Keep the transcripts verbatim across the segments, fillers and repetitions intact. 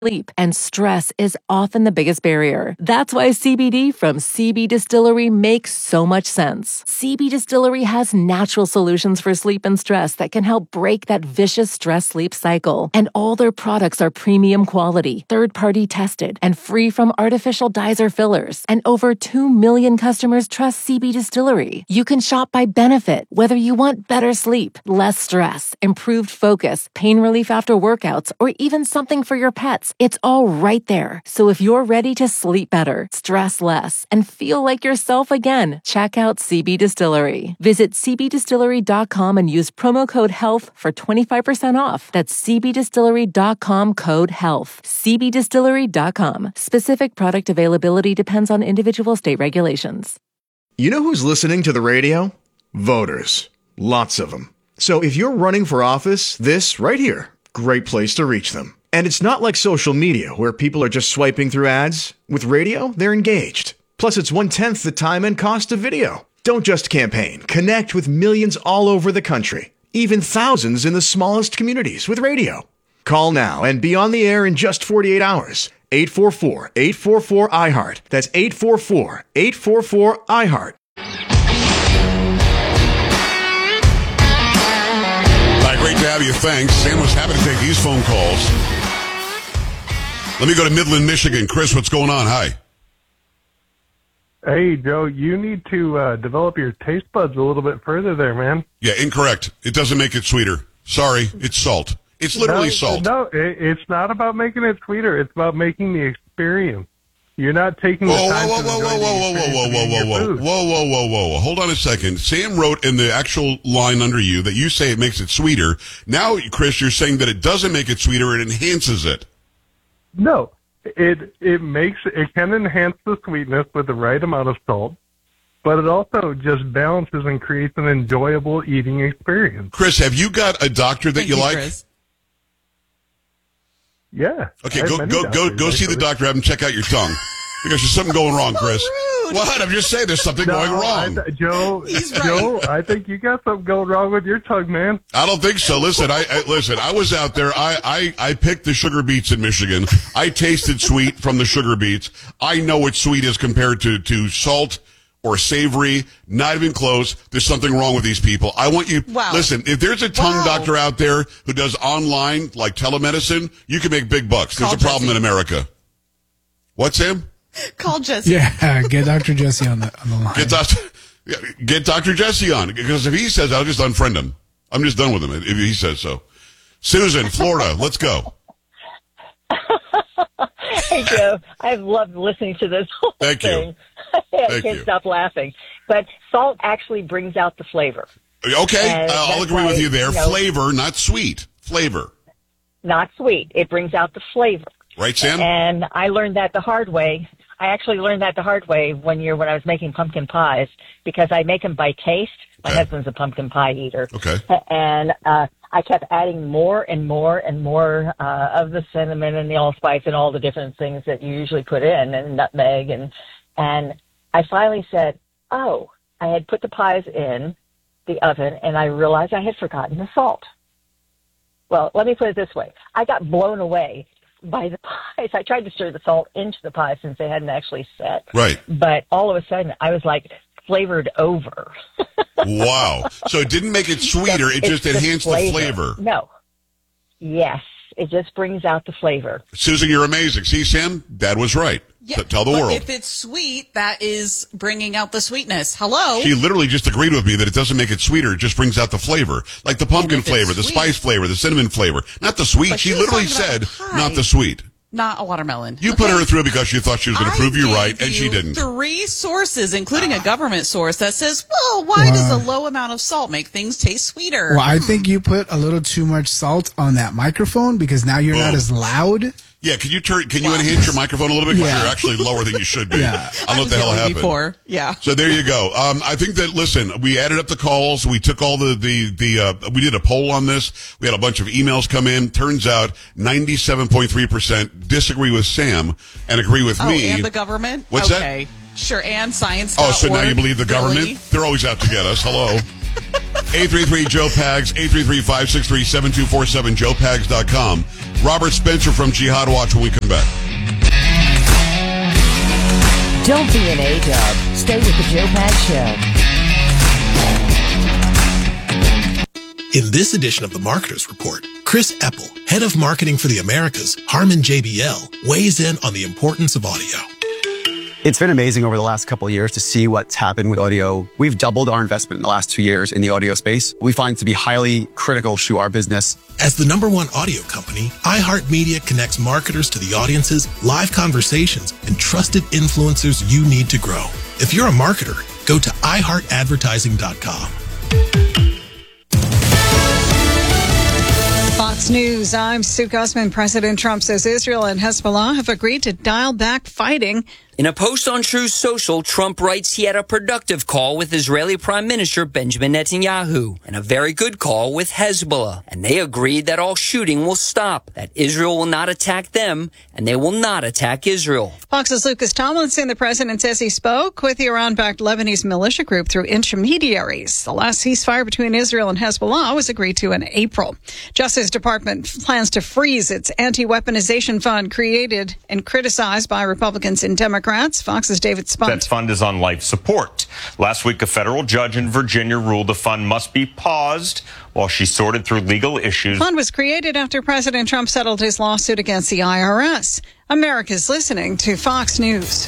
sleep, and stress is often the biggest barrier. That's why C B D from C B Distillery makes so much sense. C B Distillery has natural solutions for sleep and stress that can help break that vicious stress-sleep cycle. And all their products are premium quality, third-party tested, and free from artificial dyes or fillers. And over two million customers trust C B Distillery. You can shop by benefit, whether you want better sleep, less stress, improved focus, pain relief after workouts, or even something for your pets. It's all right there. So if you're ready to sleep better, stress less, and feel like yourself again, check out C B Distillery. Visit c b distillery dot com and use promo code HEALTH for twenty-five percent off. That's c b distillery dot com code HEALTH. c b distillery dot com. Specific product availability depends on individual state regulations. You know who's listening to the radio? Voters. Lots of them. So if you're running for office, this right here, great place to reach them. And it's not like social media where people are just swiping through ads. With radio, they're engaged. Plus, it's one-tenth the time and cost of video. Don't just campaign. Connect with millions all over the country, even thousands in the smallest communities with radio. Call now and be on the air in just forty-eight hours. eight four four, eight four four, I heart. That's eight four four, eight four four, I heart. Hi, great to have you. Thanks. Sam was happy to take these phone calls. Let me go to Midland, Michigan. Chris, what's going on? Hi. Hey, Joe, you need to uh, develop your taste buds a little bit further there, man. Yeah, incorrect. It doesn't make it sweeter. Sorry, it's salt. It's literally no, salt. No, it, it's not about making it sweeter. It's about making the experience. You're not taking the whoa, time whoa, to whoa, enjoy whoa, the whoa, whoa, experience whoa, of whoa, eating your whoa, whoa, food. whoa, whoa, whoa, whoa, whoa. Hold on a second. Sam wrote in the actual line under you that you say it makes it sweeter. Now, Chris, you're saying that it doesn't make it sweeter. It enhances it. No, it it makes it can enhance the sweetness with the right amount of salt, but it also just balances and creates an enjoyable eating experience. Chris, have you got a doctor that Thank you, you like? Chris. Yeah. Okay, go go go go see the doctor. Have him check out your tongue because there's something going wrong, Chris. What? I'm just saying there's something no, going wrong. I, Joe, He's right. Joe, I think you got something going wrong with your tongue, man. I don't think so. Listen, I, I listen. I was out there. I, I I picked the sugar beets in Michigan. I tasted sweet from the sugar beets. I know what sweet is compared to to salt or savory. Not even close. There's something wrong with these people. I want you. Wow. Listen, if there's a tongue Wow. doctor out there who does online like telemedicine, you can make big bucks. There's Call a problem Jesse. in America. What's him? Call Jesse. Yeah, get Doctor Jesse on the on the line. Get Doctor yeah, Get Doctor Jesse on because if he says, I'll just unfriend him. I'm just done with him if he says so. Susan, Florida, let's go. Hey, Joe. I've loved listening to this whole Thank you. thing. I Thank can't you. stop laughing. But salt actually brings out the flavor. Okay, And uh, I'll that's agree why, with you there. you know- Flavor, not sweet. Flavor. Not sweet. It brings out the flavor. Right, Sam? And I learned that the hard way. I actually learned that the hard way one year when I was making pumpkin pies because I make them by taste. My Okay. husband's a pumpkin pie eater. Okay. And uh, I kept adding more and more and more uh, of the cinnamon and the allspice and all the different things that you usually put in, and nutmeg. And, and I finally said, oh, I had put the pies in the oven, and I realized I had forgotten the salt. Well, let me put it this way. I got blown away by the pies. I tried to stir the salt into the pies since they hadn't actually set. Right. But all of a sudden, I was like flavored over. Wow. So it didn't make it sweeter. It It's just the enhanced the flavor. No. Yes. It just brings out the flavor. Susan, you're amazing. See, Sam? Dad was right. Yeah, T- Tell the but world. if it's sweet, that is bringing out the sweetness. Hello? She literally just agreed with me that it doesn't make it sweeter. It just brings out the flavor. Like the pumpkin if it's flavor, the sweet- spice flavor, the cinnamon flavor. Not the sweet. But She she was literally talking said, about pie. not the sweet. Not a watermelon. You Okay? put her through because she thought she was going to prove you I right, gave and she you didn't. Three sources, including a government source that says, well, why Wow. does a low amount of salt make things taste sweeter? Well, I think you put a little too much salt on that microphone because now you're not Oh. as loud. Yeah, can you turn? Can you enhance your microphone a little bit? 'Cause Yeah. you're actually lower than you should be. Yeah. I don't know I what was the hell yelling happened. Before. Yeah. So there you go. Um, I think that, listen, we added up the calls. We took all the, the, the, uh, we did a poll on this. We had a bunch of emails come in. Turns out ninety-seven point three percent disagree with Sam and agree with Oh, me. and the government? What's that? okay. Sure, and science. Oh, so now you believe the government? They're always out to get us. Hello. eight three three, Joe Pags, eight three three, five six three, seven two four seven, joe pags dot com. Robert Spencer from Jihad Watch when we come back. Don't be an A-dub. Stay with the Joe Pags Show. In this edition of the Marketers Report, Chris Epple, head of marketing for the Americas, Harman J B L, weighs in on the importance of audio. It's been amazing over the last couple of years to see what's happened with audio. We've doubled our investment in the last two years in the audio space. We find it to be highly critical to our business. As the number one audio company, iHeartMedia connects marketers to the audiences, live conversations, and trusted influencers you need to grow. If you're a marketer, go to i heart advertising dot com. Fox News, I'm Sue Guzman. President Trump says Israel and Hezbollah have agreed to dial back fighting. In a post on Truth Social, Trump writes he had a productive call with Israeli Prime Minister Benjamin Netanyahu and a very good call with Hezbollah. And they agreed that all shooting will stop, that Israel will not attack them, and they will not attack Israel. Fox's Lucas Tomlinson, the president says he spoke with the Iran-backed Lebanese militia group through intermediaries. The last ceasefire between Israel and Hezbollah was agreed to in April. Justice Department plans to freeze its anti-weaponization fund created and criticized by Republicans and Democrats. Fox's David Spunt. That fund is on life support. Last week, a federal judge in Virginia ruled the fund must be paused while she sorted through legal issues. The fund was created after President Trump settled his lawsuit against the I R S. America's listening to Fox News.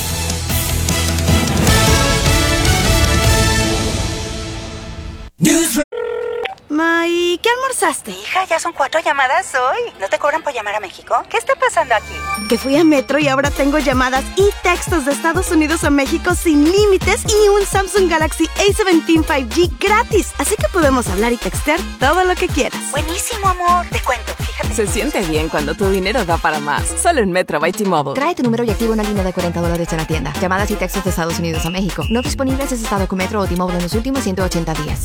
News. Ma, ¿y qué almorzaste? Hija, ya son cuatro llamadas hoy. ¿No te cobran por llamar a México? ¿Qué está pasando aquí? Que fui a Metro y ahora tengo llamadas y textos de Estados Unidos a México sin límites y un Samsung Galaxy A diecisiete cinco G gratis. Así que podemos hablar y textear todo lo que quieras. Buenísimo, amor. Te cuento, fíjate. Se siente bien cuando tu dinero da para más. Solo en Metro by T-Mobile. Trae tu número y activa una línea de cuarenta dólares en la tienda. Llamadas y textos de Estados Unidos a México. No disponibles en estado con Metro o T-Mobile en los últimos ciento ochenta días.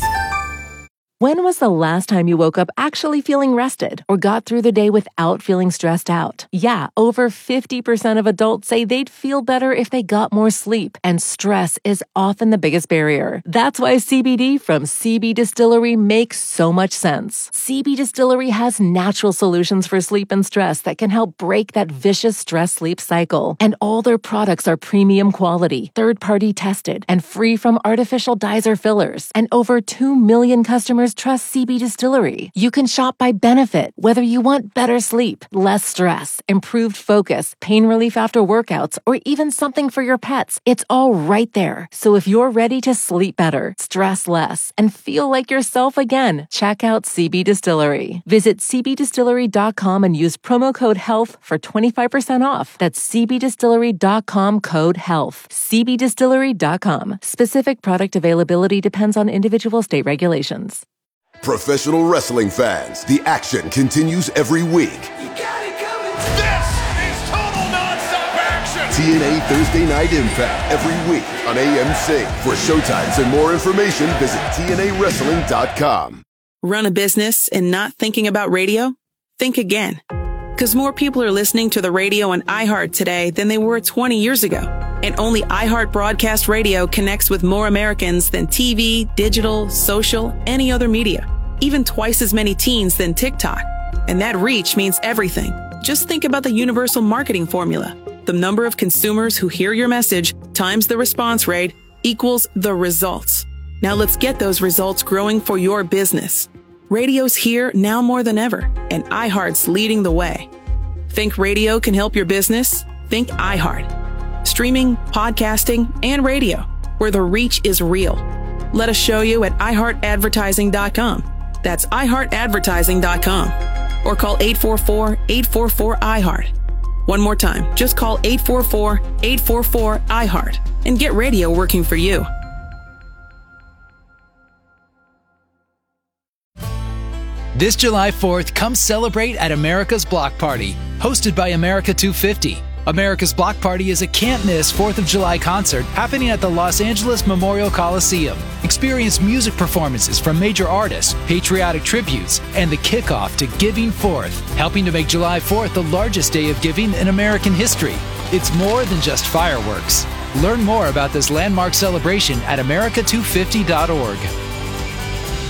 When was the last time you woke up actually feeling rested or got through the day without feeling stressed out? Yeah, over fifty percent of adults say they'd feel better if they got more sleep, and stress is often the biggest barrier. That's why C B D from C B Distillery makes so much sense. C B Distillery has natural solutions for sleep and stress that can help break that vicious stress-sleep cycle. And all their products are premium quality, third-party tested, and free from artificial dyes or fillers. And over two million customers trust C B Distillery. You can shop by benefit, whether you want better sleep, less stress, improved focus, pain relief after workouts, or even something for your pets. It's all right there. So if you're ready to sleep better, stress less, and feel like yourself again, check out C B Distillery. Visit c b distillery dot com and use promo code HEALTH for twenty-five percent off. That's c b distillery dot com code HEALTH. c b distillery dot com. Specific product availability depends on individual state regulations. Professional wrestling fans, the action continues every week. You got it coming. This is total nonstop action. T N A Thursday Night Impact every week on A M C. For showtimes and more information, visit T N A wrestling dot com. Run a business and not thinking about radio? Think again. Because more people are listening to the radio on iHeart today than they were twenty years ago. And only iHeart Broadcast Radio connects with more Americans than T V, digital, social, any other media. Even twice as many teens than TikTok. And that reach means everything. Just think about the universal marketing formula. The number of consumers who hear your message times the response rate equals the results. Now let's get those results growing for your business. Radio's here now more than ever, and iHeart's leading the way. Think radio can help your business? Think iHeart. Streaming, podcasting, and radio, where the reach is real. Let us show you at i heart advertising dot com. That's i heart advertising dot com. Or call eight four four, eight four four, I heart. One more time, just call eight four four, eight four four, I heart and get radio working for you. This July fourth, come celebrate at America's Block Party, hosted by America two fifty. America's Block Party is a can't-miss fourth of July concert happening at the Los Angeles Memorial Coliseum. Experience music performances from major artists, patriotic tributes, and the kickoff to Giving Fourth, helping to make July fourth the largest day of giving in American history. It's more than just fireworks. Learn more about this landmark celebration at america two fifty dot org.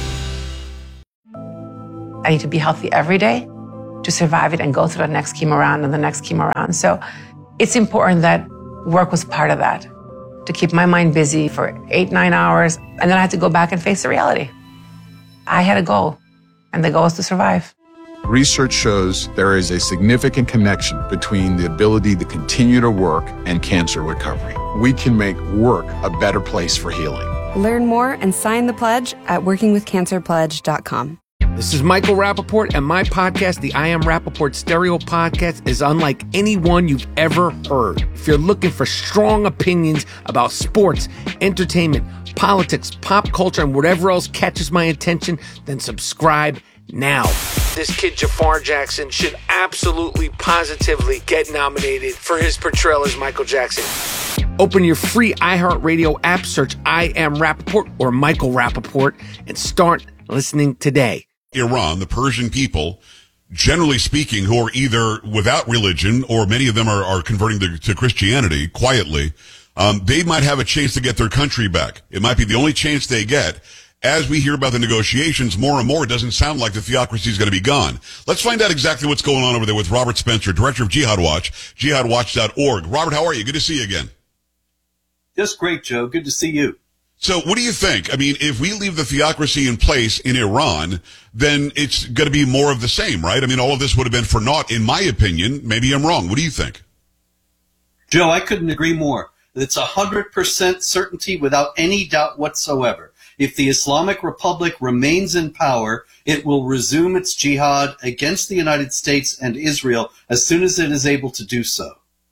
I need to be healthy every day to survive it and go through the next chemo round and the next chemo round. So it's important that work was part of that, to keep my mind busy for eight, nine hours. And then I had to go back and face the reality. I had a goal, and the goal was to survive. Research shows there is a significant connection between the ability to continue to work and cancer recovery. We can make work a better place for healing. Learn more and sign the pledge at working with cancer pledge dot com. This is Michael Rappaport, and my podcast, the I Am Rappaport Stereo Podcast, is unlike any one you've ever heard. If you're looking for strong opinions about sports, entertainment, politics, pop culture, and whatever else catches my attention, then subscribe now. This kid Jafar Jackson should absolutely, positively get nominated for his portrayal as Michael Jackson. Open your free iHeartRadio app, search I Am Rappaport or Michael Rappaport, and start listening today. Iran, the Persian people, generally speaking, who are either without religion or many of them are, are converting to, to Christianity quietly, um, they might have a chance to get their country back. It might be the only chance they get. As we hear about the negotiations, more and more, it doesn't sound like the theocracy is going to be gone. Let's find out exactly what's going on over there with Robert Spencer, Director of Jihad Watch, jihad watch dot org. Robert, how are you? Good to see you again. Just great, Joe. Good to see you. So what do you think? I mean, if we leave the theocracy in place in Iran, then it's going to be more of the same, right? I mean, all of this would have been for naught, in my opinion. Maybe I'm wrong. What do you think? Joe, I couldn't agree more. It's one hundred percent certainty without any doubt whatsoever. If the Islamic Republic remains in power, it will resume its jihad against the United States and Israel as soon as it is able to do so.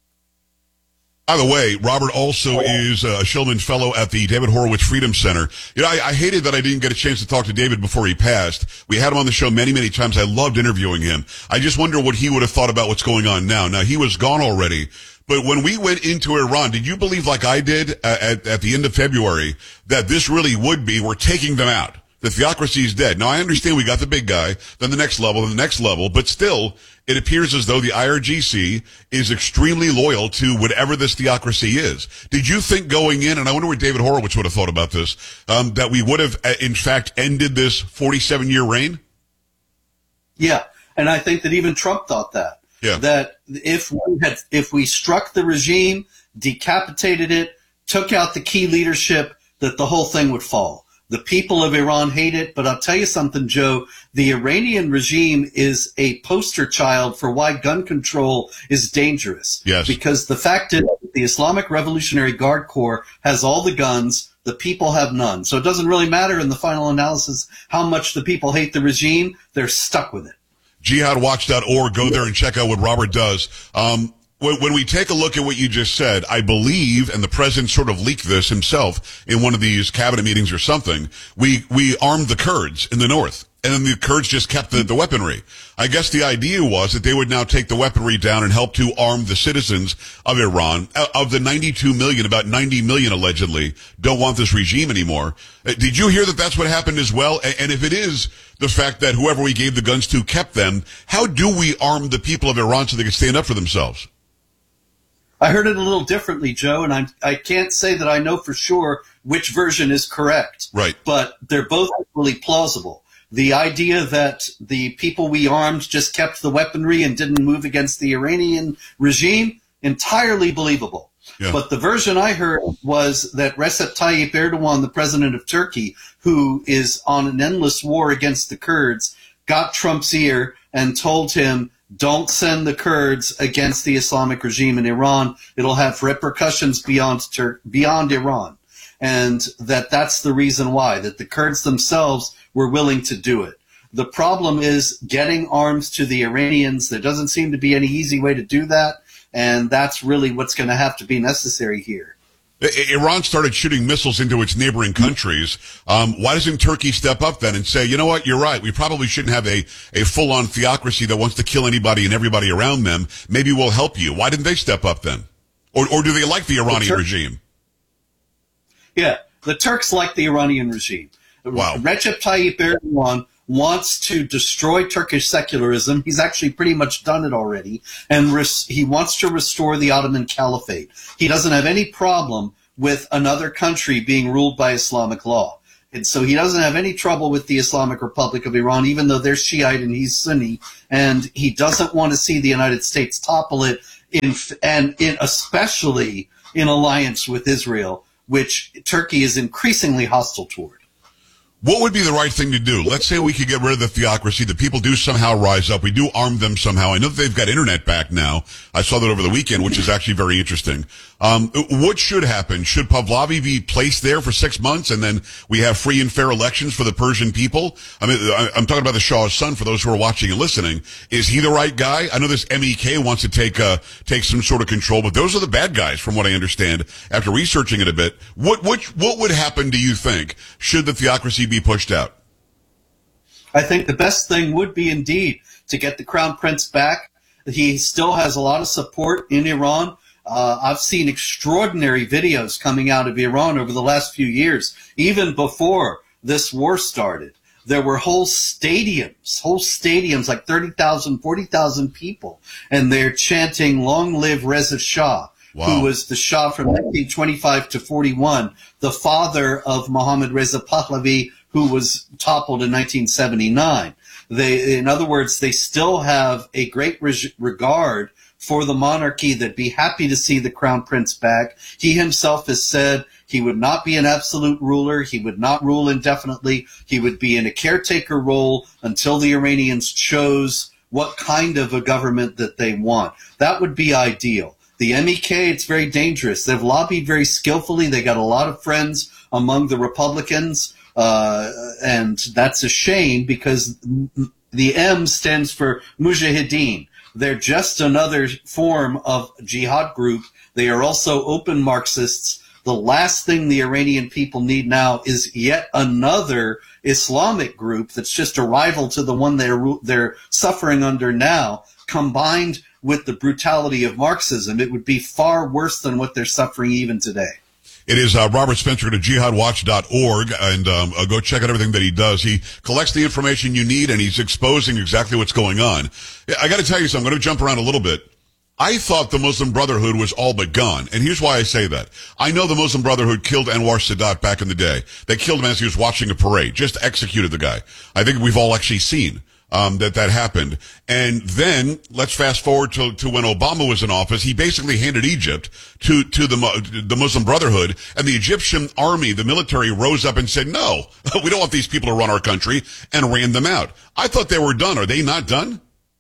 By the way, Robert also is a Shillman Fellow at the David Horowitz Freedom Center. You know, I, I hated that I didn't get a chance to talk to David before he passed. We had him on the show many, many times. I loved interviewing him. I just wonder what he would have thought about what's going on now. Now, he was gone already. But when we went into Iran, did you believe, like I did at, at, at the end of February, that this really would be, we're taking them out? The theocracy is dead. Now, I understand we got the big guy, then the next level, then the next level, but still, it appears as though the I R G C is extremely loyal to whatever this theocracy is. Did you think going in, and I wonder what David Horowitz would have thought about this, um, that we would have, in fact, ended this forty-seven year reign? Yeah, and I think that even Trump thought that. Yeah. That if we had, if we struck the regime, decapitated it, took out the key leadership, that the whole thing would fall. The people of Iran hate it, but I'll tell you something, Joe. The Iranian regime is a poster child for why gun control is dangerous. Yes. Because the fact is the Islamic Revolutionary Guard Corps has all the guns, the people have none. So it doesn't really matter in the final analysis how much the people hate the regime. They're stuck with it. jihad watch dot org. Go there and check out what Robert does. Um, when, when we take a look at what you just said, I believe, and the president sort of leaked this himself in one of these cabinet meetings or something, we, we armed the Kurds in the north. And then the Kurds just kept the, the weaponry. I guess the idea was that they would now take the weaponry down and help to arm the citizens of Iran. Of the ninety-two million, about ninety million allegedly don't want this regime anymore. Did you hear that that's what happened as well? And if it is the fact that whoever we gave the guns to kept them, how do we arm the people of Iran so they can stand up for themselves? I heard it a little differently, Joe, and I'm, I can't say that I know for sure which version is correct. Right. But they're both equally plausible. The idea that the people we armed just kept the weaponry and didn't move against the Iranian regime, entirely believable. Yeah. But the version I heard was that Recep Tayyip Erdogan, the president of Turkey, who is on an endless war against the Kurds, got Trump's ear and told him, don't send the Kurds against the Islamic regime in Iran. It'll have repercussions beyond Tur- beyond Iran. And that that's the reason why, that the Kurds themselves were willing to do it. The problem is getting arms to the Iranians. There doesn't seem to be any easy way to do that, and that's really what's going to have to be necessary here. Iran started shooting missiles into its neighboring countries. Um, why doesn't Turkey step up then and say, you know what, you're right, we probably shouldn't have a, a full-on theocracy that wants to kill anybody and everybody around them. Maybe we'll help you. Why didn't they step up then? Or, or do they like the Iranian the Tur- regime? Yeah, the Turks like the Iranian regime. Wow. Recep Tayyip Erdogan wants to destroy Turkish secularism. He's actually pretty much done it already. And res- he wants to restore the Ottoman Caliphate. He doesn't have any problem with another country being ruled by Islamic law. So he doesn't have any trouble with the Islamic Republic of Iran, even though they're Shiite and he's Sunni. And he doesn't want to see the United States topple it, in, and in, especially in alliance with Israel, which Turkey is increasingly hostile toward. What would be the right thing to do? Let's say we could get rid of the theocracy. The people do somehow rise up. We do arm them somehow. I know that they've got internet back now. I saw that over the weekend, which is actually very interesting. Um, what should happen? Should Pahlavi be placed there for six months and then we have free and fair elections for the Persian people? I mean, I'm talking about the Shah's son for those who are watching and listening. Is he the right guy? I know this M E K wants to take, uh, take some sort of control, but those are the bad guys from what I understand after researching it a bit. What, what, what would happen, do you think, should the theocracy be pushed out? I think the best thing would be indeed to get the Crown Prince back. He still has a lot of support in Iran. Uh, I've seen extraordinary videos coming out of Iran over the last few years, even before this war started. There were whole stadiums, whole stadiums, like thirty thousand, forty thousand people, and they're chanting, "Long live Reza Shah," wow. who was the Shah from nineteen twenty-five to forty-one, the father of Mohammad Reza Pahlavi, who was toppled in nineteen seventy-nine. They, in other words, they still have a great re- regard for the monarchy. They'd be happy to see the Crown Prince back. He himself has said he would not be an absolute ruler. He would not rule indefinitely. He would be in a caretaker role until the Iranians chose what kind of a government that they want. That would be ideal. The M E K, it's very dangerous. They've lobbied very skillfully. They got a lot of friends among the Republicans. Uh, and that's a shame because the M stands for Mujahideen. They're just another form of jihad group. They are also open Marxists. The last thing the Iranian people need now is yet another Islamic group that's just a rival to the one they're, they're suffering under now, combined with the brutality of Marxism. It would be far worse than what they're suffering even today. It is uh, Robert Spencer to jihad watch dot org, and um, uh, go check out everything that he does. He collects the information you need, and he's exposing exactly what's going on. I got to tell you something. I'm going to jump around a little bit. I thought the Muslim Brotherhood was all but gone, and here's why I say that. I know the Muslim Brotherhood killed Anwar Sadat back in the day. They killed him as he was watching a parade, just executed the guy. I think we've all actually seen Um, that that happened. And then let's fast forward to, to when Obama was in office. He basically handed Egypt to, to the, the Muslim Brotherhood, and the Egyptian army, the military, rose up and said, no, we don't want these people to run our country, and ran them out. I thought they were done. Are they not done?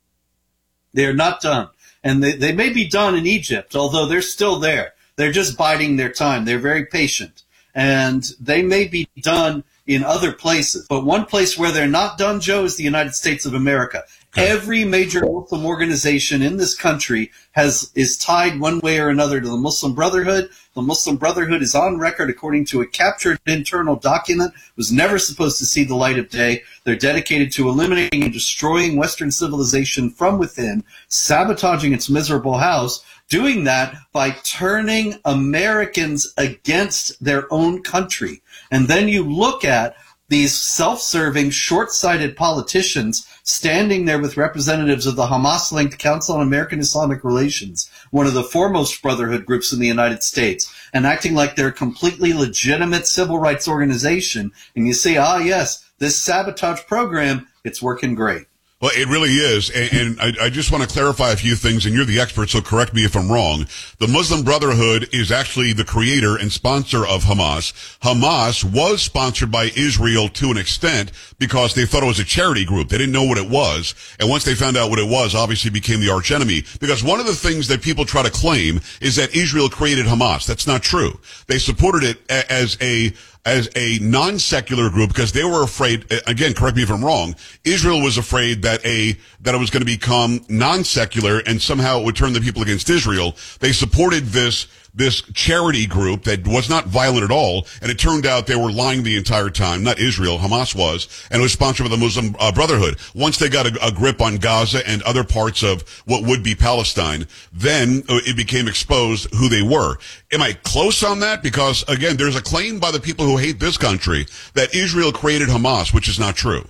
They're not done. And they, they may be done in Egypt, although they're still there. They're just biding their time. They're very patient. And they may be done in other places. But one place where they're not done, Joe, is the United States of America. Okay. Every major Muslim organization in this country has is tied one way or another to the Muslim Brotherhood. The Muslim Brotherhood is on record, according to a captured internal document, was never supposed to see the light of day. They're dedicated to eliminating and destroying Western civilization from within, sabotaging its miserable house, doing that by turning Americans against their own country. And then you look at these self-serving, short-sighted politicians standing there with representatives of the Hamas-linked Council on American Islamic Relations, one of the foremost brotherhood groups in the United States, and acting like they're a completely legitimate civil rights organization. And you say, ah, yes, this sabotage program, it's working great. Well, it really is, and, and I, I just want to clarify a few things, and you're the expert, so correct me if I'm wrong. The Muslim Brotherhood is actually the creator and sponsor of Hamas. Hamas was sponsored by Israel to an extent because they thought it was a charity group. They didn't know what it was, and once they found out what it was, obviously became the archenemy. Because one of the things that people try to claim is that Israel created Hamas. That's not true. They supported it a, as a as a non-secular group because they were afraid, again, correct me if I'm wrong, Israel was afraid that a, that it was going to become non-secular and somehow it would turn the people against Israel. They supported this, this charity group that was not violent at all, and it turned out they were lying the entire time. Not Israel, Hamas was, and it was sponsored by the Muslim uh, Brotherhood. Once they got a, a grip on Gaza and other parts of what would be Palestine, then uh, it became exposed who they were. Am I close on that? Because, again, there's a claim by the people who hate this country that Israel created Hamas, which is not true.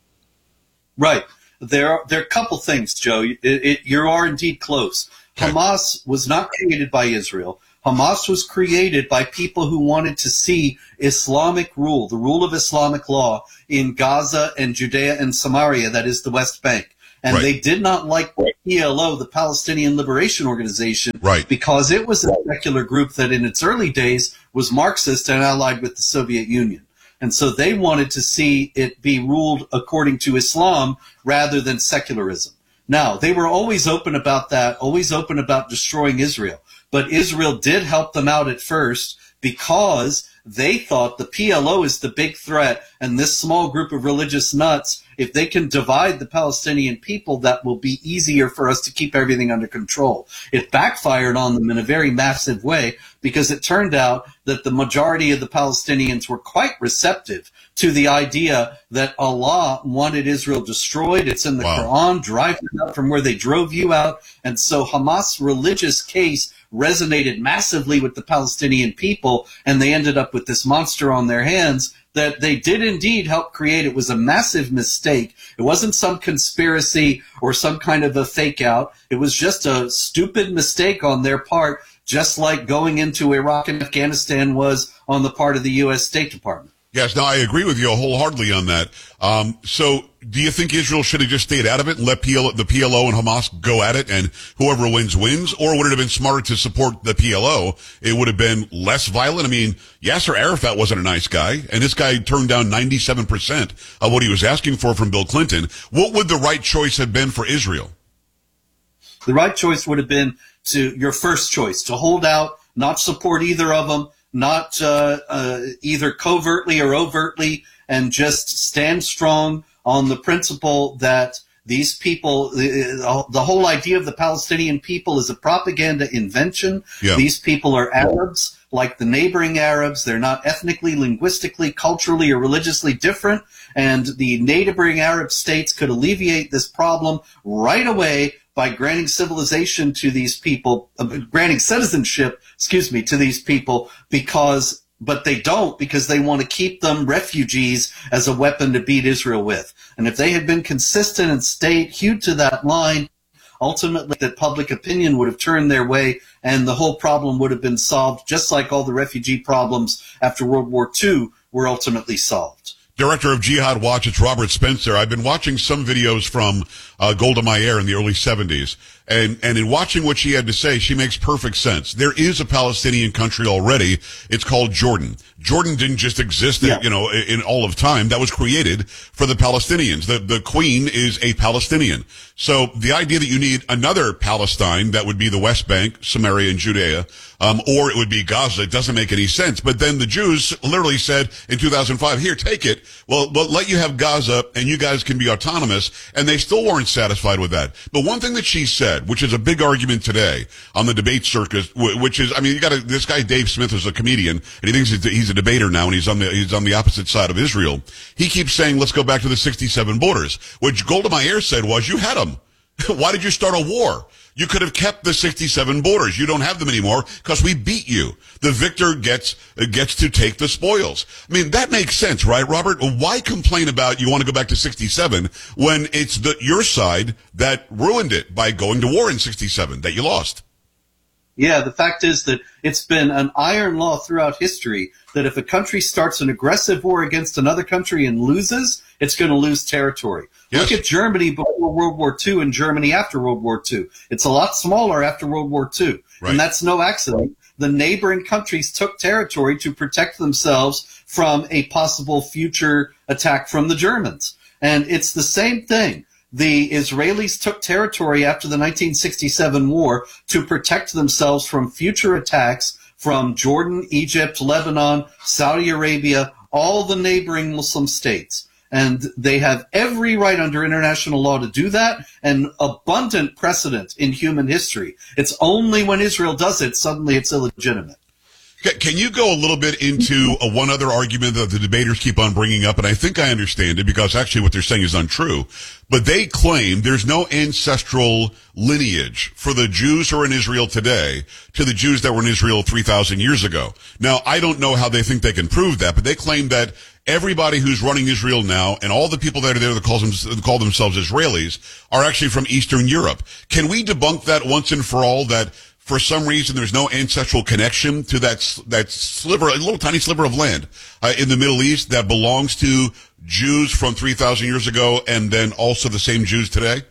Right. There are, there are a couple things, Joe. It, it, you are indeed close. Okay. Hamas was not created by Israel. Hamas was created by people who wanted to see Islamic rule, the rule of Islamic law in Gaza and Judea and Samaria, that is the West Bank. And right. they did not like the P L O, the Palestinian Liberation Organization, right. because it was a secular group that in its early days was Marxist and allied with the Soviet Union. And so they wanted to see it be ruled according to Islam rather than secularism. Now, they were always open about that, always open about destroying Israel. But Israel did help them out at first because they thought the P L O is the big threat, and this small group of religious nuts, if they can divide the Palestinian people, that will be easier for us to keep everything under control. It backfired on them in a very massive way because it turned out that the majority of the Palestinians were quite receptive to the idea that Allah wanted Israel destroyed. It's in the wow. Quran, drive them out from where they drove you out. And so Hamas' religious case resonated massively with the Palestinian people, and they ended up with this monster on their hands that they did indeed help create. It was a massive mistake. It wasn't some conspiracy or some kind of a fake out. It was just a stupid mistake on their part, just like going into Iraq and Afghanistan was on the part of the U S State Department. Yes, no, I agree with you wholeheartedly on that. Um, so do you think Israel should have just stayed out of it and let P L O, the P L O and Hamas go at it, and whoever wins, wins? Or would it have been smarter to support the P L O? It would have been less violent. I mean, Yasser Arafat wasn't a nice guy, and this guy turned down ninety-seven percent of what he was asking for from Bill Clinton. What would the right choice have been for Israel? The right choice would have been to your first choice, to hold out, not support either of them, not uh, uh, either covertly or overtly, and just stand strong on the principle that these people, the, the whole idea of the Palestinian people is a propaganda invention. Yeah. These people are Arabs like the neighboring Arabs. They're not ethnically, linguistically, culturally, or religiously different. And the neighboring Arab states could alleviate this problem right away by granting civilization to these people, uh, granting citizenship, excuse me, to these people, because, but they don't, because they want to keep them refugees as a weapon to beat Israel with. And if they had been consistent and stayed hewed to that line, ultimately that public opinion would have turned their way and the whole problem would have been solved, just like all the refugee problems after World War Two were ultimately solved. Director of Jihad Watch, it's Robert Spencer. I've been watching some videos from uh, Golda Meir in the early seventies, and, and in watching what she had to say, she makes perfect sense. There is a Palestinian country already. It's called Jordan. Jordan didn't just exist, yeah. you know, in, in all of time. That was created for the Palestinians. The, the queen is a Palestinian. So the idea that you need another Palestine, that would be the West Bank, Samaria, and Judea, um, or it would be Gaza, it doesn't make any sense. But then the Jews literally said in two thousand five, here, take it. Well, we'll let you have Gaza, and you guys can be autonomous. And they still weren't satisfied with that. But one thing that she said, which is a big argument today on the debate circus, which is, I mean, you got this guy Dave Smith is a comedian, and he thinks he's a debater now, and he's on the he's on the opposite side of Israel. He keeps saying, let's go back to the sixty-seven borders. What Golda Meir said was, you had them. Why did you start a war? You could have kept the sixty-seven borders. You don't have them anymore because we beat you. The victor gets gets to take the spoils. I mean, that makes sense, right, Robert? Why complain about you want to go back to sixty-seven when it's the, your side that ruined it by going to war in sixty-seven, that you lost? Yeah, the fact is that it's been an iron law throughout history that if a country starts an aggressive war against another country and loses, it's going to lose territory. Yes. Look at Germany before World War Two and Germany after World War Two. It's a lot smaller after World War Two. Right. And that's no accident. The neighboring countries took territory to protect themselves from a possible future attack from the Germans. And it's the same thing. The Israelis took territory after the nineteen sixty-seven war to protect themselves from future attacks from Jordan, Egypt, Lebanon, Saudi Arabia, all the neighboring Muslim states. And they have every right under international law to do that, and abundant precedent in human history. It's only when Israel does it, suddenly it's illegitimate. Can you go a little bit into a one other argument that the debaters keep on bringing up? And I think I understand it because actually what they're saying is untrue. But they claim there's no ancestral lineage for the Jews who are in Israel today to the Jews that were in Israel three thousand years ago. Now, I don't know how they think they can prove that, but they claim that everybody who's running Israel now and all the people that are there that call, them, that call themselves Israelis are actually from Eastern Europe. Can we debunk that once and for all, that for some reason, there's no ancestral connection to that that sliver, a little tiny sliver of land uh, in the Middle East that belongs to Jews from three thousand years ago, and then also the same Jews today?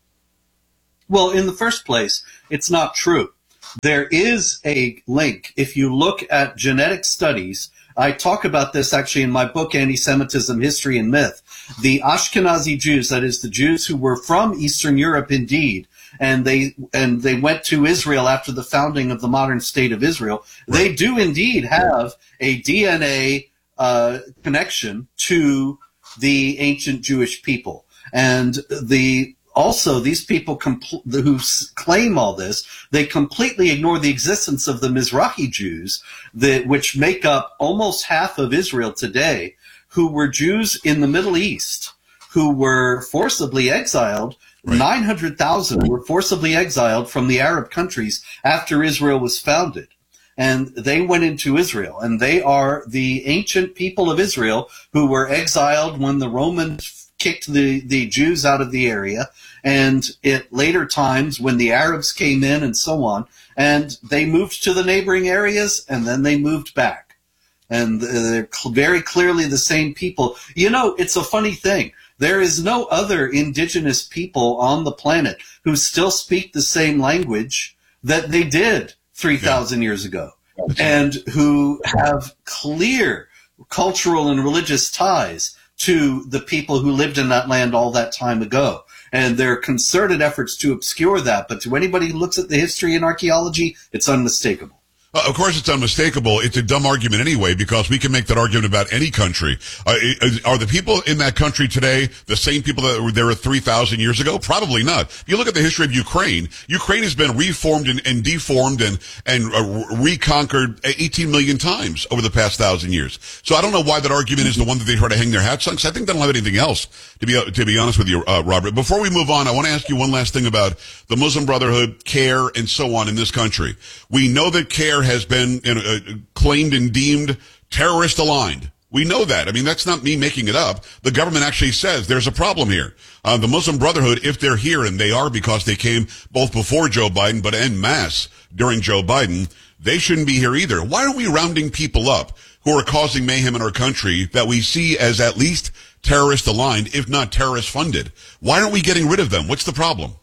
Well, in the first place, it's not true. There is a link. If you look at genetic studies, I talk about this actually in my book, Anti-Semitism, History and Myth. The Ashkenazi Jews, that is the Jews who were from Eastern Europe indeed, and they and they went to Israel after the founding of the modern state of Israel, they do indeed have a D N A uh, connection to the ancient Jewish people. And the also, these people compl- who s- claim all this, they completely ignore the existence of the Mizrahi Jews, that, which make up almost half of Israel today, who were Jews in the Middle East, who were forcibly exiled. Right. nine hundred thousand were forcibly exiled from the Arab countries after Israel was founded. And they went into Israel, and they are the ancient people of Israel who were exiled when the Romans kicked the, the Jews out of the area, and at later times when the Arabs came in and so on, and they moved to the neighboring areas, and then they moved back. And they're cl- very clearly the same people. You know, it's a funny thing. There is no other indigenous people on the planet who still speak the same language that they did three thousand yeah. years ago, and who have clear cultural and religious ties to the people who lived in that land all that time ago. And there are concerted efforts to obscure that, but to anybody who looks at the history and archaeology, it's unmistakable. Uh, of course, it's unmistakable. It's a dumb argument anyway, because we can make that argument about any country. Uh, is, are the people in that country today the same people that were there three thousand years ago? Probably not. If you look at the history of Ukraine, Ukraine has been reformed and, and deformed and, and uh, reconquered eighteen million times over the past thousand years. So I don't know why that argument is the one that they try to hang their hats on, because I think they don't have anything else, to be, to be honest with you, uh, Robert. Before we move on, I want to ask you one last thing about the Muslim Brotherhood, CAIR, and so on in this country. We know that CAIR has been you know, uh, claimed and deemed terrorist aligned. We know that. I mean, that's not me making it up. The government actually says there's a problem here. Uh, the Muslim Brotherhood, if they're here, and they are because they came both before Joe Biden, but en masse during Joe Biden, they shouldn't be here either. Why aren't we rounding people up who are causing mayhem in our country that we see as at least terrorist aligned, if not terrorist funded? Why aren't we getting rid of them? What's the problem?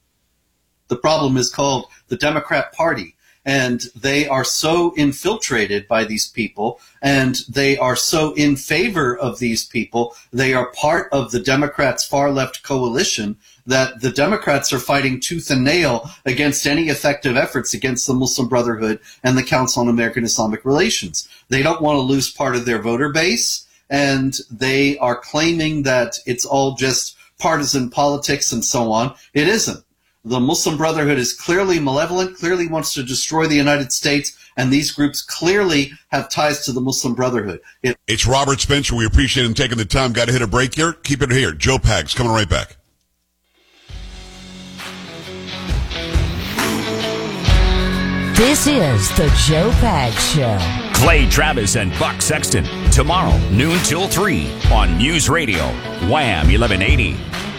The problem is called the Democrat Party. And they are so infiltrated by these people, and they are so in favor of these people. They are part of the Democrats' far-left coalition, that the Democrats are fighting tooth and nail against any effective efforts against the Muslim Brotherhood and the Council on American Islamic Relations. They don't want to lose part of their voter base, and they are claiming that it's all just partisan politics and so on. It isn't. The Muslim Brotherhood is clearly malevolent, clearly wants to destroy the United States, and these groups clearly have ties to the Muslim Brotherhood. It- it's Robert Spencer. We appreciate him taking the time. Got to hit a break here. Keep it here. Joe Pags coming right back. This is the Joe Pags Show. Clay Travis and Buck Sexton. Tomorrow, noon till three on News Radio, Wham eleven eighty.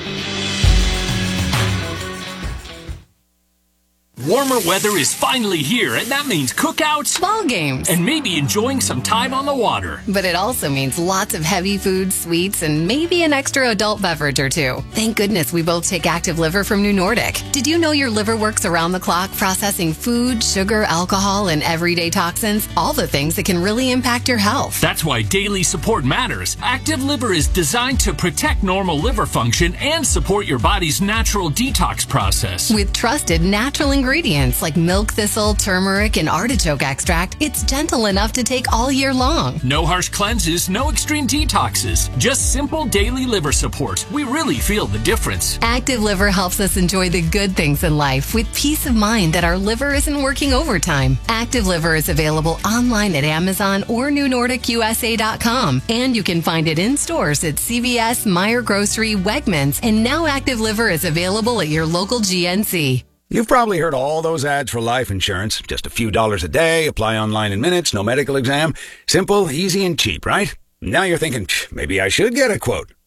Warmer weather is finally here, and that means cookouts, ball games, and maybe enjoying some time on the water. But it also means lots of heavy foods, sweets, and maybe an extra adult beverage or two. Thank goodness we both take Active Liver from New Nordic. Did you know your liver works around the clock processing food, sugar, alcohol, and everyday toxins? All the things that can really impact your health. That's why daily support matters. Active Liver is designed to protect normal liver function and support your body's natural detox process. With trusted natural ingredients. Ingredients like milk thistle, turmeric, and artichoke extract, it's gentle enough to take all year long. No harsh cleanses, no extreme detoxes, just simple daily liver support. We really feel the difference. Active Liver helps us enjoy the good things in life with peace of mind that our liver isn't working overtime. Active Liver is available online at Amazon or new nordic u s a dot com, and you can find it in stores at C V S, Meijer Grocery, Wegmans, and now Active Liver is available at your local G N C. You've probably heard all those ads for life insurance. Just a few dollars a day, apply online in minutes, no medical exam. Simple, easy, and cheap, right? Now you're thinking, maybe I should get a quote.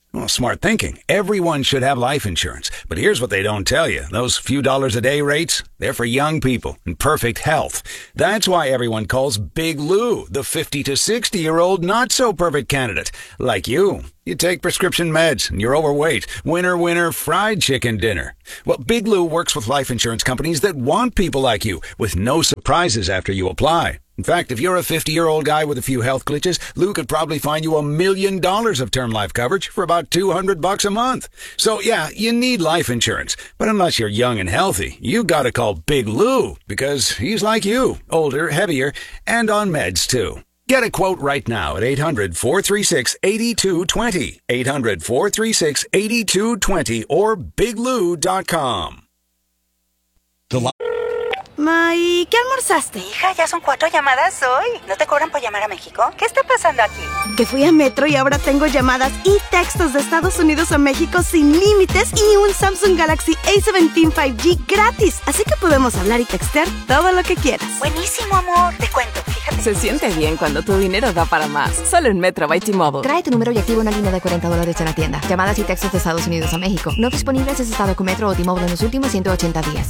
Well, smart thinking. Everyone should have life insurance. But here's what they don't tell you. Those few dollars a day rates, they're for young people in perfect health. That's why everyone calls Big Lou the fifty to sixty-year-old not-so-perfect candidate. Like you. You take prescription meds and you're overweight. Winner, winner, fried chicken dinner. Well, Big Lou works with life insurance companies that want people like you with no surprises after you apply. In fact, if you're a fifty-year-old guy with a few health glitches, Lou could probably find you a million dollars of term life coverage for about two hundred bucks a month. So yeah, you need life insurance. But unless you're young and healthy, you gotta call Big Lou because he's like you, older, heavier, and on meds too. Get a quote right now at eight hundred, four three six, eight two two zero, eight hundred, four three six, eight two two zero, or big lou dot com. Ma, ¿y qué almorzaste? Hija, ya son cuatro llamadas hoy. ¿No te cobran por llamar a México? ¿Qué está pasando aquí? Que fui a Metro y ahora tengo llamadas y textos de Estados Unidos a México sin límites y un Samsung Galaxy A diecisiete cinco G gratis. Así que podemos hablar y textear todo lo que quieras. Buenísimo, amor. Te cuento, fíjate. Se siente bien cuando tu dinero da para más. Solo en Metro by T-Mobile. Trae tu número y activa una línea de cuarenta dólares en la tienda. Llamadas y textos de Estados Unidos a México. No disponibles en estado con Metro o T-Mobile en los últimos ciento ochenta días.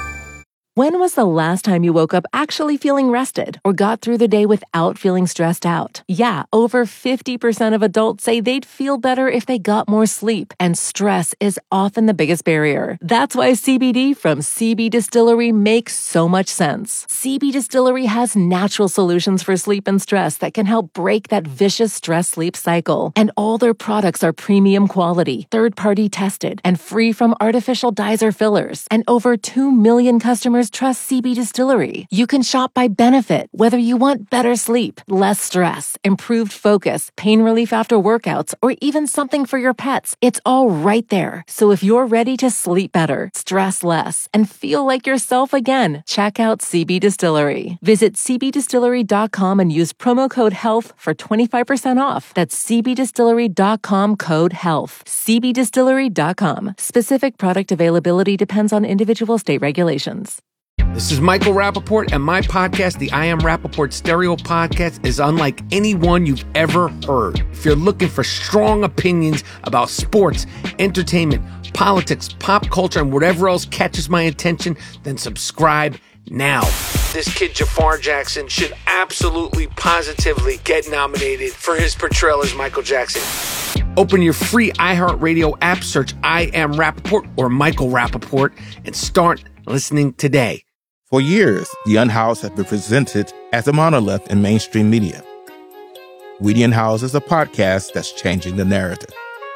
When was the last time you woke up actually feeling rested or got through the day without feeling stressed out? Yeah, over fifty percent of adults say they'd feel better if they got more sleep, and stress is often the biggest barrier. That's why C B D from C B Distillery makes so much sense. C B Distillery has natural solutions for sleep and stress that can help break that vicious stress-sleep cycle. And all their products are premium quality, third-party tested, and free from artificial dyes or fillers. And over two million customers trust C B Distillery. You can shop by benefit, whether you want better sleep, less stress, improved focus, pain relief after workouts, or even something for your pets. It's all right there. So if you're ready to sleep better, stress less, and feel like yourself again, check out C B Distillery. Visit c b distillery dot com and use promo code HEALTH for twenty-five percent off. That's c b distillery dot com code HEALTH. c b distillery dot com. Specific product availability depends on individual state regulations. This is Michael Rappaport, and my podcast, the I Am Rappaport Stereo Podcast, is unlike any one you've ever heard. If you're looking for strong opinions about sports, entertainment, politics, pop culture, and whatever else catches my attention, then subscribe now. This kid, Jafar Jackson, should absolutely, positively get nominated for his portrayal as Michael Jackson. Open your free iHeartRadio app, search I Am Rappaport or Michael Rappaport, and start listening today. For years, The Unhoused has been presented as a monolith in mainstream media. We The Unhoused is a podcast that's changing the narrative.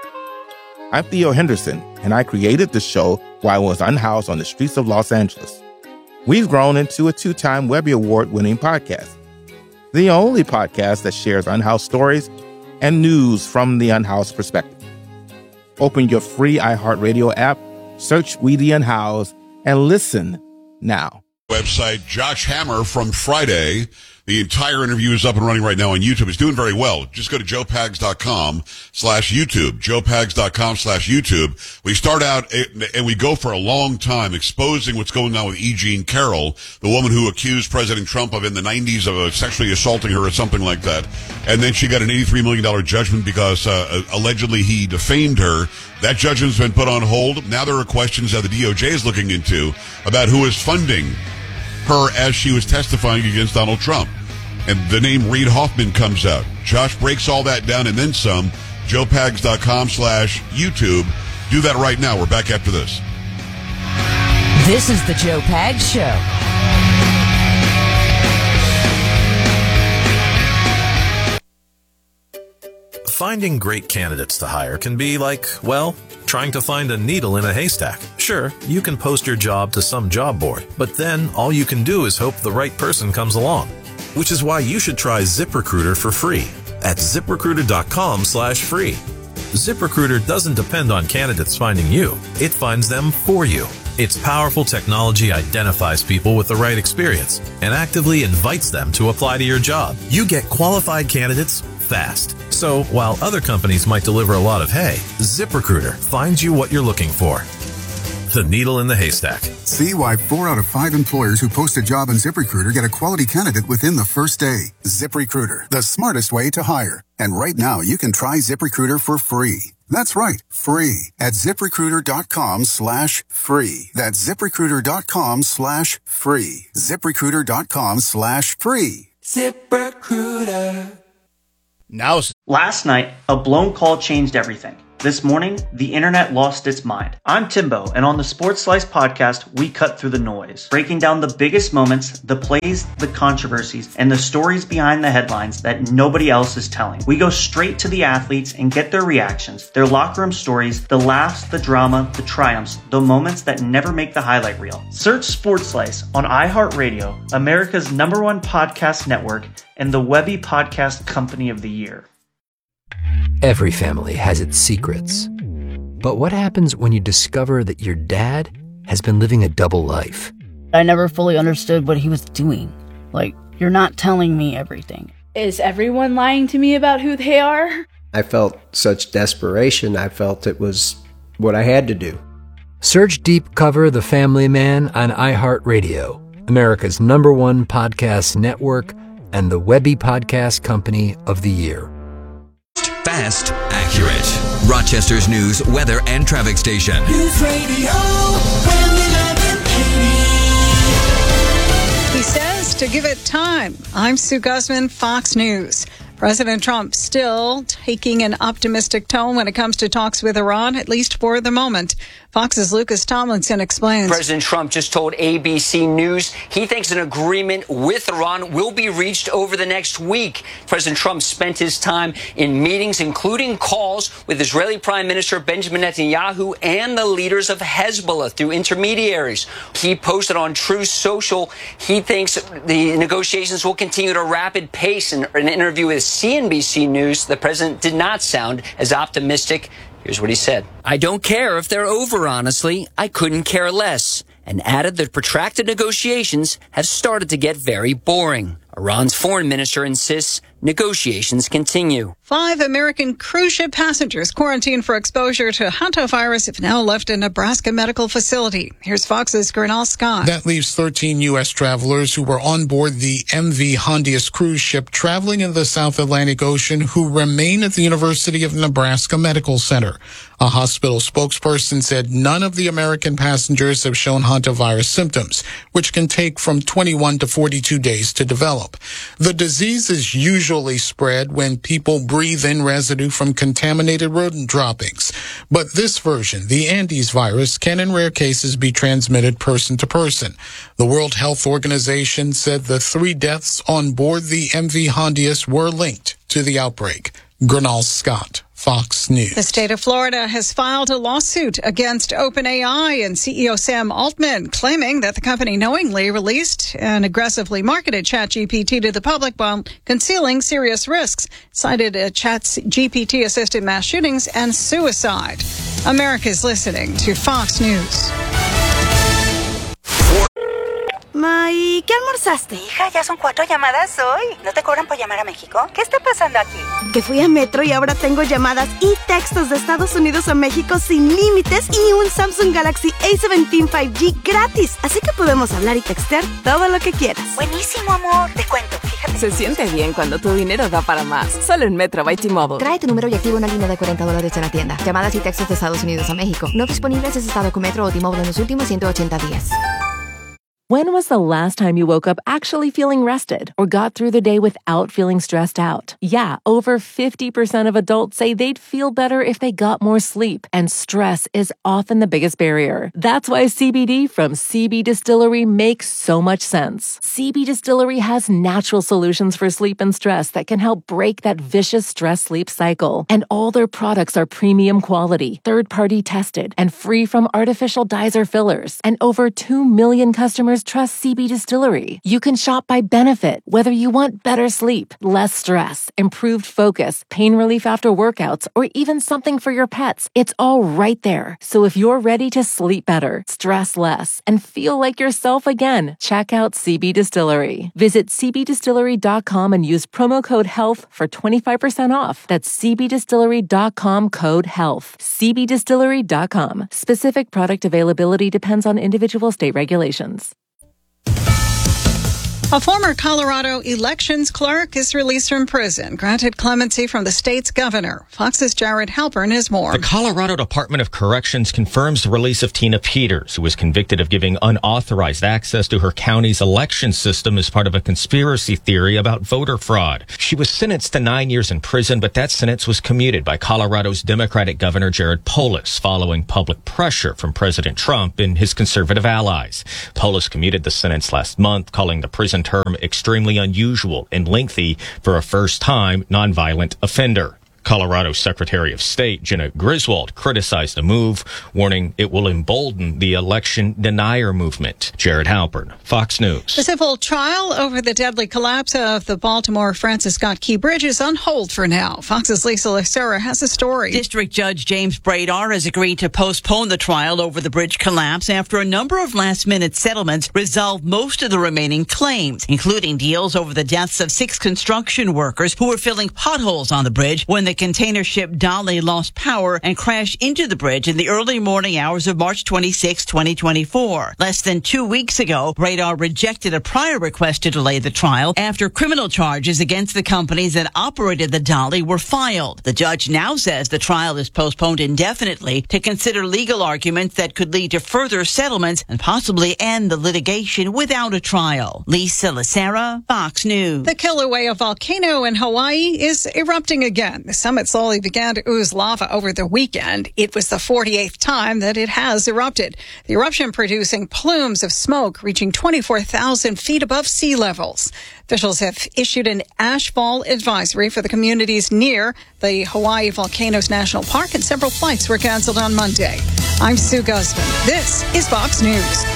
I'm Theo Henderson, and I created the show while I was unhoused on the streets of Los Angeles. We've grown into a two-time Webby Award-winning podcast, the only podcast that shares unhoused stories and news from the unhoused perspective. Open your free iHeartRadio app, search We The Unhoused, and listen now. Website, Josh Hammer from Friday. The entire interview is up and running right now on YouTube. It's doing very well. Just go to joe pags dot com slash YouTube, joe pags dot com slash YouTube. We start out and we go for a long time exposing what's going on with E. Jean Carroll, the woman who accused President Trump of in the nineties of uh, sexually assaulting her or something like that. And then she got an eighty-three million dollars judgment because uh, allegedly he defamed her. That judgment's been put on hold. Now there are questions that the D O J is looking into about who is funding her as she was testifying against Donald Trump. And the name Reid Hoffman comes out. Josh breaks all that down and then some. joe pags dot com slash YouTube. Do that right now. We're back after this. This is the Joe Pags Show. Finding great candidates to hire can be like, well, trying to find a needle in a haystack. Sure, you can post your job to some job board, but then all you can do is hope the right person comes along. Which is why you should try ZipRecruiter for free at zip recruiter dot com slash free. ZipRecruiter doesn't depend on candidates finding you. It finds them for you. Its powerful technology identifies people with the right experience and actively invites them to apply to your job. You get qualified candidates fast. So while other companies might deliver a lot of hay, ZipRecruiter finds you what you're looking for. The needle in the haystack. See why four out of five employers who post a job on ZipRecruiter get a quality candidate within the first day. ZipRecruiter, the smartest way to hire. And right now, you can try ZipRecruiter for free That's right, free at ZipRecruiter.com slash free. That's ZipRecruiter.com slash free. ZipRecruiter.com slash free. ZipRecruiter. Now, last night, a blown call changed everything. This morning, the internet lost its mind. I'm Timbo, and on the Sports Slice podcast, we cut through the noise, breaking down the biggest moments, the plays, the controversies, and the stories behind the headlines that nobody else is telling. We go straight to the athletes and get their reactions, their locker room stories, the laughs, the drama, the triumphs, the moments that never make the highlight reel. Search Sports Slice on iHeartRadio, America's number one podcast network, and the Webby Podcast Company of the Year. Every family has its secrets. But what happens when you discover that your dad has been living a double life? I never fully understood what he was doing. Like, you're not telling me everything. Is everyone lying to me about who they are? I felt such desperation. I felt it was what I had to do. Search Deep Cover The Family Man on iHeartRadio, America's number one podcast network, and the Webby Podcast Company of the Year. Fast, accurate. Rochester's news, weather, and traffic station. News Radio eleven eighty. He says to give it time. I'm Sue Guzman, Fox News. President Trump still taking an optimistic tone when it comes to talks with Iran, at least for the moment. Fox's Lucas Tomlinson explains. President Trump just told A B C News he thinks an agreement with Iran will be reached over the next week. President Trump spent his time in meetings, including calls with Israeli Prime Minister Benjamin Netanyahu and the leaders of Hezbollah through intermediaries. He posted on Truth Social he thinks the negotiations will continue at a rapid pace. In an interview with C N B C News, the president did not sound as optimistic. Here's what he said. I don't care if they're over, honestly. I couldn't care less. And added that protracted negotiations have started to get very boring. Iran's foreign minister insists negotiations continue. Five American cruise ship passengers quarantined for exposure to hantavirus have now left a Nebraska medical facility. Here's Fox's Gernal Scott. That leaves thirteen U S travelers who were on board the M V Hondius cruise ship traveling in the South Atlantic Ocean who remain at the University of Nebraska Medical Center. A hospital spokesperson said none of the American passengers have shown hantavirus symptoms, which can take from twenty-one to forty-two days to develop. The disease is usually spread when people breathe in residue from contaminated rodent droppings. But this version, the Andes virus, can in rare cases be transmitted person to person. The World Health Organization said the three deaths on board the M V Hondius were linked to the outbreak. Gernal Scott, Fox News. The state of Florida has filed a lawsuit against OpenAI and C E O Sam Altman, claiming that the company knowingly released and aggressively marketed ChatGPT to the public while concealing serious risks, cited uh, ChatGPT-assisted mass shootings and suicide. America's listening to Fox News. Ma, ¿y qué almorzaste? Hija, ya son cuatro llamadas hoy. ¿No te cobran por llamar a México? ¿Qué está pasando aquí? Que fui a Metro y ahora tengo llamadas y textos de Estados Unidos a México sin límites y un Samsung Galaxy A diecisiete cinco G gratis. Así que podemos hablar y textear todo lo que quieras. Buenísimo, amor. Te cuento, fíjate. Se siente bien cuando tu dinero da para más. Solo en Metro by T-Mobile. Trae tu número y activa una línea de cuarenta dólares en la tienda. Llamadas y textos de Estados Unidos a México. No disponibles si estado con Metro o T-Mobile en los últimos ciento ochenta días. When was the last time you woke up actually feeling rested or got through the day without feeling stressed out? Yeah, over fifty percent of adults say they'd feel better if they got more sleep, and stress is often the biggest barrier. That's why C B D from C B Distillery makes so much sense. C B Distillery has natural solutions for sleep and stress that can help break that vicious stress-sleep cycle. And all their products are premium quality, third-party tested, and free from artificial dyes or fillers. And over two million customers trust C B Distillery. You can shop by benefit, whether you want better sleep, less stress, improved focus, pain relief after workouts, or even something for your pets. It's all right there. So if you're ready to sleep better, stress less, and feel like yourself again, check out C B Distillery. Visit c b distillery dot com and use promo code HEALTH for twenty-five percent off. That's c b distillery dot com code HEALTH. c b distillery dot com. Specific product availability depends on individual state regulations. A former Colorado elections clerk is released from prison, granted clemency from the state's governor. Fox's Jared Halpern has more. The Colorado Department of Corrections confirms the release of Tina Peters, who was convicted of giving unauthorized access to her county's election system as part of a conspiracy theory about voter fraud. She was sentenced to nine years in prison, but that sentence was commuted by Colorado's Democratic Governor Jared Polis following public pressure from President Trump and his conservative allies. Polis commuted the sentence last month, calling the prison term extremely unusual and lengthy for a first-time nonviolent offender. Colorado Secretary of State Jenna Griswold criticized the move, warning it will embolden the election denier movement. Jared Halpern, Fox News. The civil trial over the deadly collapse of the Baltimore Francis Scott Key Bridge is on hold for now. Fox's Lisa Lacera has a story. District Judge James Bradar has agreed to postpone the trial over the bridge collapse after a number of last-minute settlements resolved most of the remaining claims, including deals over the deaths of six construction workers who were filling potholes on the bridge when the container ship Dolly lost power and crashed into the bridge in the early morning hours of March twenty-sixth, twenty twenty-four. Less than two weeks ago, Bradar rejected a prior request to delay the trial after criminal charges against the companies that operated the Dolly were filed. The judge now says the trial is postponed indefinitely to consider legal arguments that could lead to further settlements and possibly end the litigation without a trial. Lisa Lacera, Fox News. The Kilauea volcano in Hawaii is erupting again. The summit slowly began to ooze lava over the weekend. It was the forty-eighth time that it has erupted. The eruption producing plumes of smoke reaching twenty-four thousand feet above sea levels. Officials have issued an ashfall advisory for the communities near the Hawaii Volcanoes National Park, and several flights were canceled on Monday. I'm Sue Guzman. This is Fox News.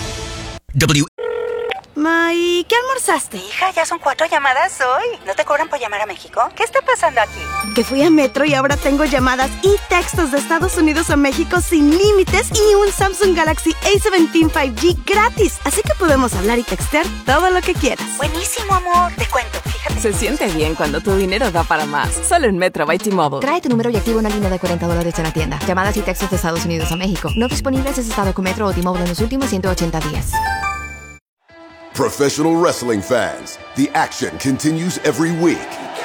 W. Ma, ¿y qué almorzaste? Hija, ya son cuatro llamadas hoy. ¿No te cobran por llamar a México? ¿Qué está pasando aquí? Que fui a Metro y ahora tengo llamadas y textos de Estados Unidos a México sin límites y un Samsung Galaxy A diecisiete cinco G gratis. Así que podemos hablar y textear todo lo que quieras. Buenísimo, amor. Te cuento, fíjate. Se siente bien cuando tu dinero da para más. Solo en Metro by T-Mobile. Trae tu número y activa una línea de cuarenta dólares en la tienda. Llamadas y textos de Estados Unidos a México. No disponibles si has estado con Metro o T-Mobile en los últimos ciento ochenta días. Professional wrestling fans, the action continues every week.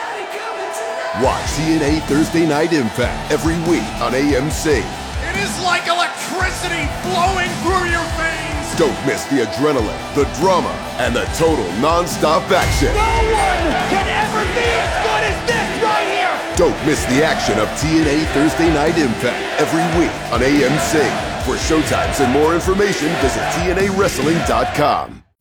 Watch T N A Thursday Night Impact every week on A M C. It is like electricity flowing through your veins. Don't miss the adrenaline, the drama, and the total non-stop action. No one can ever be as good as this right here. Don't miss the action of T N A Thursday Night Impact every week on A M C. For showtimes and more information, visit T N A wrestling dot com.